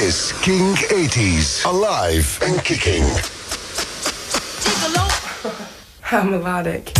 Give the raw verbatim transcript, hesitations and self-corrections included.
is King eighties. Alive and kicking. Take a look. How melodic.